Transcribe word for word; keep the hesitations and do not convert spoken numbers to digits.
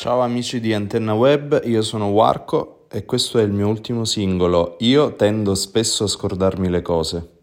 Ciao amici di Antenna Web, io sono Warco e questo è il mio ultimo singolo. Io tendo spesso a scordarmi le cose.